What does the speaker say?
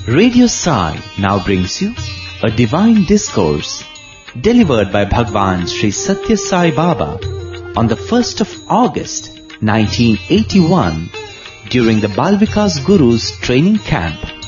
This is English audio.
Radio Sai now brings you a divine discourse delivered by Bhagwan Sri Satya Sai Baba on the 1st of August 1981 during the Bal Vikas Guru's training camp.